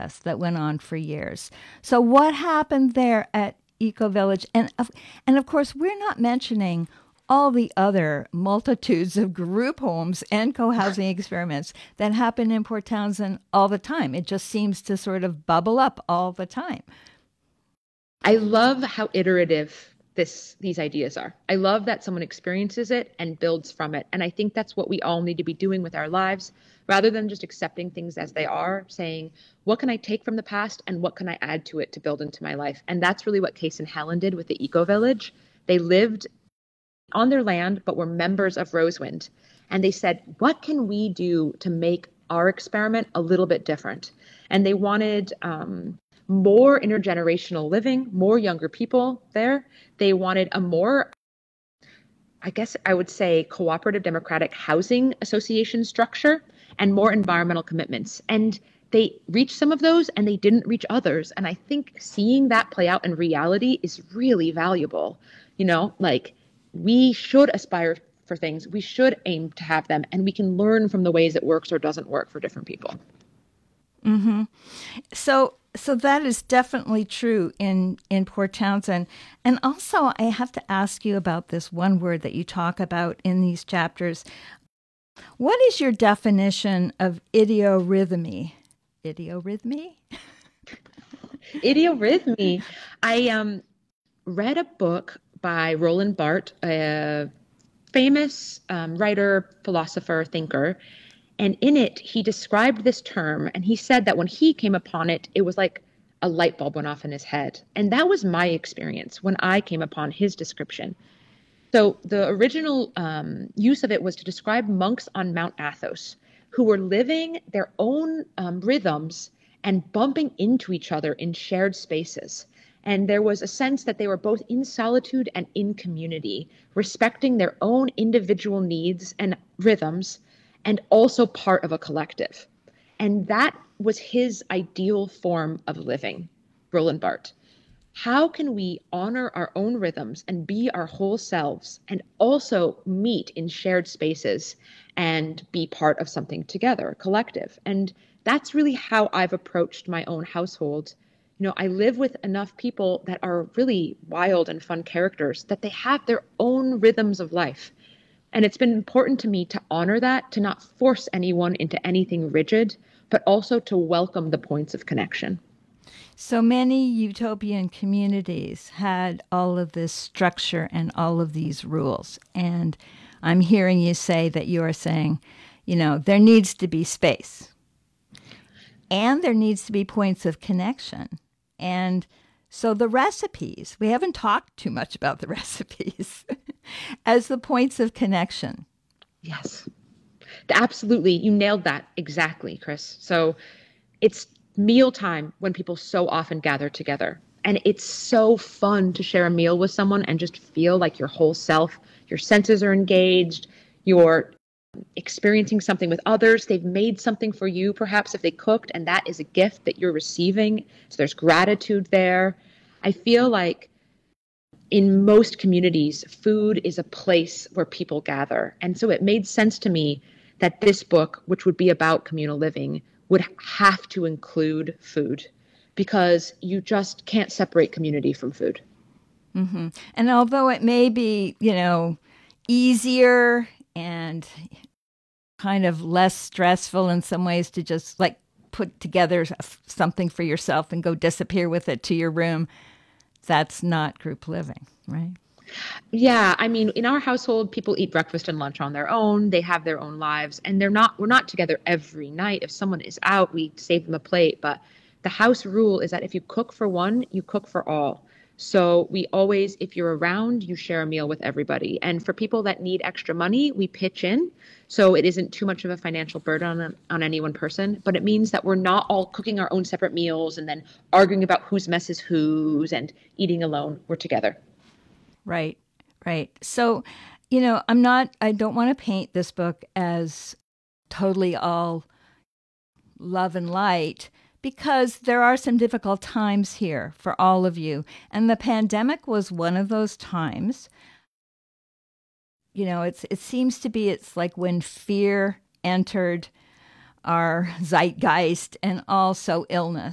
process that went on for years. So what happened there at Eco Village? And of course, we're not mentioning all the other multitudes of group homes and co-housing experiments that happen in Port Townsend all the time. It just seems to sort of bubble up all the time. I love how iterative these ideas are. I love that someone experiences it and builds from it. And I think that's what we all need to be doing with our lives, rather than just accepting things as they are, saying, what can I take from the past and what can I add to it to build into my life? And that's really what Case and Helen did with the Eco Village. They lived on their land, but were members of Rosewind. And they said, what can we do to make our experiment a little bit different? And they wanted more intergenerational living, more younger people there. They wanted a more, I guess I would say, cooperative democratic housing association structure and more environmental commitments. And they reached some of those and they didn't reach others. And I think seeing that play out in reality is really valuable. You know, like, we should aspire for things. We should aim to have them, and we can learn from the ways it works or doesn't work for different people. Mm-hmm. So that is definitely true in Port Townsend. And also, I have to ask you about this one word that you talk about in these chapters. What is your definition of idiorhythmy? Idiorhythmy? Idiorhythmy. I read a book by Roland Barthes, a famous writer, philosopher, thinker. And in it, he described this term, and he said that when he came upon it, it was like a light bulb went off in his head. And that was my experience when I came upon his description. So the original use of it was to describe monks on Mount Athos who were living their own rhythms and bumping into each other in shared spaces. And there was a sense that they were both in solitude and in community, respecting their own individual needs and rhythms, and also part of a collective. And that was his ideal form of living, Roland Barthes. How can we honor our own rhythms and be our whole selves and also meet in shared spaces and be part of something together, a collective? And that's really how I've approached my own household. You know, I live with enough people that are really wild and fun characters that they have their own rhythms of life. And it's been important to me to honor that, to not force anyone into anything rigid, but also to welcome the points of connection. So many utopian communities had all of this structure and all of these rules. And I'm hearing you say that you are saying, you know, there needs to be space. And there needs to be points of connection. And so the recipes, we haven't talked too much about the recipes as the points of connection. Yes, absolutely. You nailed that exactly, Chris. So it's mealtime when people so often gather together. And it's so fun to share a meal with someone and just feel like your whole self, your senses are engaged, you're experiencing something with others. They've made something for you, perhaps if they cooked, and that is a gift that you're receiving. So there's gratitude there. I feel like in most communities, food is a place where people gather. And so it made sense to me that this book, which would be about communal living, would have to include food, because you just can't separate community from food. Mm-hmm. And although it may be, you know, easier and kind of less stressful in some ways to just like put together something for yourself and go disappear with it to your room, that's not group living, right? Yeah, I mean, in our household, people eat breakfast and lunch on their own. They have their own lives, and we're not together every night. If someone is out, we save them a plate. But the house rule is that if you cook for one, you cook for all. So we always, if you're around, you share a meal with everybody. And for people that need extra money, we pitch in. So it isn't too much of a financial burden on any one person, but it means that we're not all cooking our own separate meals and then arguing about whose mess is whose and eating alone. We're together. Right, right. So, you know, I don't want to paint this book as totally all love and light, because there are some difficult times here for all of you. And the pandemic was one of those times. You know, it seems to be, it's like when fear entered our zeitgeist and also illness.